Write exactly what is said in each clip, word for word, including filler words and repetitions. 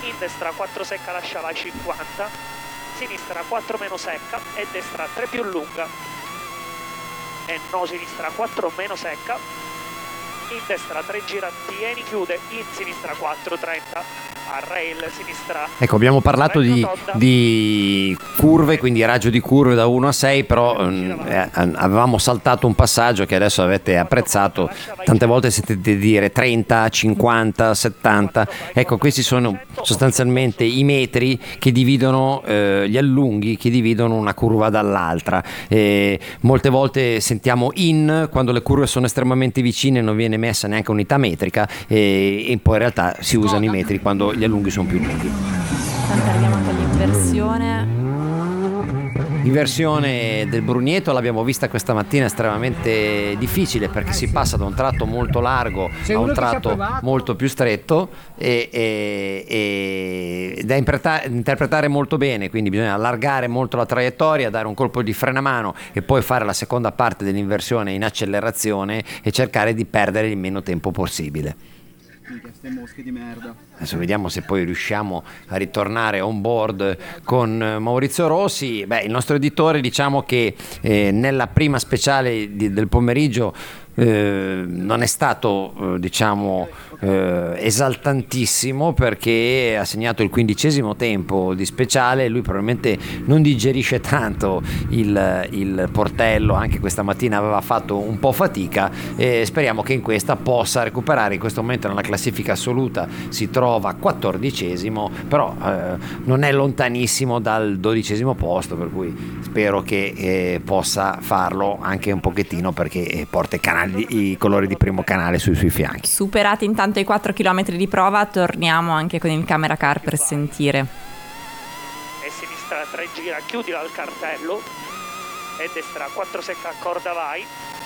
in destra quattro secca lascia vai cinquanta, sinistra quattro meno secca e destra tre più lunga, e no sinistra quattro meno secca, in destra tre gira tieni chiude, in sinistra quattro trenta, a rail sinistra. Ecco, abbiamo parlato di, di curve, quindi raggio di curve da uno a sei, però eh, avevamo saltato un passaggio che adesso avete apprezzato. Tante volte sentite dire trenta, cinquanta, settanta. Ecco, questi sono sostanzialmente i metri che dividono eh, gli allunghi, che dividono una curva dall'altra. E molte volte sentiamo in quando le curve sono estremamente vicine, non viene messa neanche unità metrica, e, e poi in realtà si usano i metri quando gli allunghi sono più lunghi. Tanto arriviamo anche all'inversione. L'inversione del Brugneto l'abbiamo vista questa mattina, estremamente difficile perché si passa da un tratto molto largo a un tratto molto più stretto e, e, e da interpretare, interpretare molto bene, quindi bisogna allargare molto la traiettoria, dare un colpo di frenamano e poi fare la seconda parte dell'inversione in accelerazione e cercare di perdere il meno tempo possibile. Queste mosche di merda. Adesso vediamo se poi riusciamo a ritornare on board con Maurizio Rossi. Beh, il nostro editore, diciamo che eh, nella prima speciale di, del pomeriggio eh, non è stato eh, diciamo eh, esaltantissimo, perché ha segnato il quindicesimo tempo di speciale. Lui probabilmente non digerisce tanto il, il portello, anche questa mattina aveva fatto un po' fatica, e speriamo che in questa possa recuperare. In questo momento nella classifica assoluta si trova quattordicesimo, però eh, non è lontanissimo dal dodicesimo posto, per cui spero che eh, possa farlo anche un pochettino, perché eh, porta i, canali, i colori di primo canale sui suoi fianchi. Superati intanto i quattro chilometri di prova, torniamo anche con il camera car per sentire. E sinistra tre gira, chiudila al cartello, e destra quattro secca corda vai,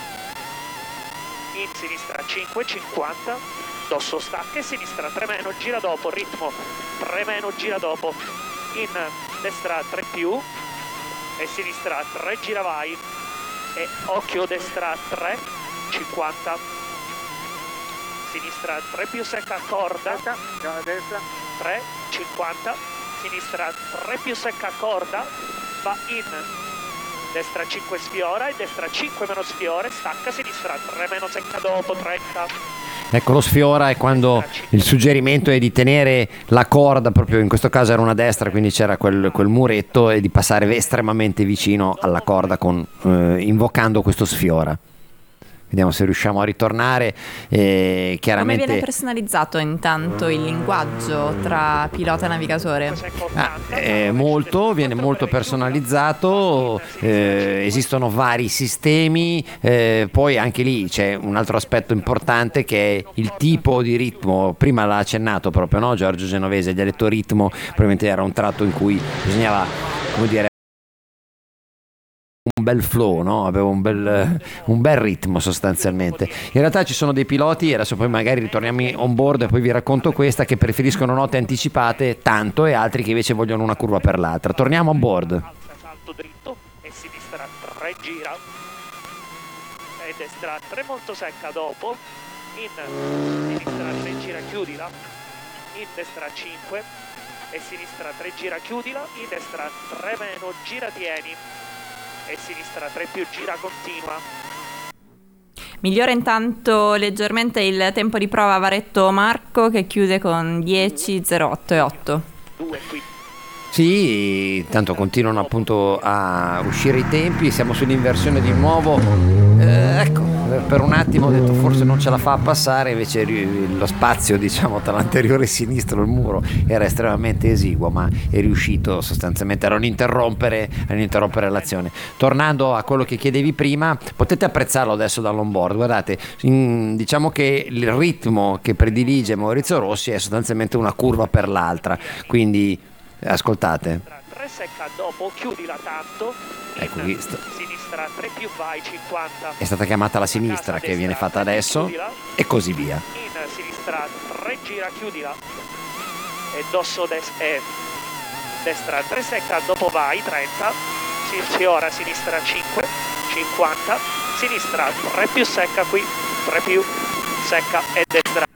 in sinistra cinque cinquanta, dosso stacca, e sinistra tre meno gira dopo, ritmo tre meno gira dopo, in destra tre più e sinistra tre gira vai, e occhio destra tre cinquanta, sinistra tre più secca corda, tre cinquanta, sinistra tre più secca corda, va in destra cinque sfiora e destra cinque meno sfiora, stacca, sinistra tre meno secca dopo trenta. Ecco, lo sfiora è quando il suggerimento è di tenere la corda, proprio in questo caso era una destra, quindi c'era quel, quel muretto, e di passare estremamente vicino alla corda con, eh, invocando questo sfiora. Vediamo se riusciamo a ritornare. Eh, chiaramente... Come viene personalizzato intanto il linguaggio tra pilota e navigatore? Ah, eh, molto, viene molto personalizzato, eh, esistono vari sistemi, eh, poi anche lì c'è un altro aspetto importante che è il tipo di ritmo. Prima l'ha accennato proprio, no? Giorgio Genovese gli ha detto ritmo, probabilmente era un tratto in cui bisognava, come dire, un bel flow, no? Aveva un bel, un bel ritmo sostanzialmente. In realtà ci sono dei piloti, adesso poi magari ritorniamo on board e poi vi racconto questa, che preferiscono note anticipate tanto, e altri che invece vogliono una curva per l'altra. Torniamo on board. Salto dritto e sinistra tre gira e destra tre molto secca dopo, in sinistra tre gira chiudila, in destra cinque e sinistra tre gira chiudila, in destra tre meno gira tieni e sinistra tre più gira continua. Migliora intanto leggermente il tempo di prova Varetto Marco, che chiude con dieci zero otto e otto. Due qui. Sì, tanto continuano appunto a uscire i tempi, siamo sull'inversione di nuovo. Eh, ecco, per un attimo ho detto forse non ce la fa a passare, invece lo spazio, diciamo, tra l'anteriore e sinistro, il muro, era estremamente esiguo, ma è riuscito sostanzialmente a non interrompere, a non interrompere l'azione. Tornando a quello che chiedevi prima, potete apprezzarlo adesso dall'onboard. Guardate, in, diciamo che il ritmo che predilige Maurizio Rossi è sostanzialmente una curva per l'altra, quindi ascoltate. tre secca dopo, chiudila tanto. Ecco qui sta- sinistra tre più vai cinquanta. è stata chiamata la sinistra che viene fatta adesso, e così via. In sinistra tre gira chiudila e dosso des- e destra tre secca dopo vai trenta, si sfiora sinistra cinque cinquanta, sinistra tre più secca qui, tre più secca e destra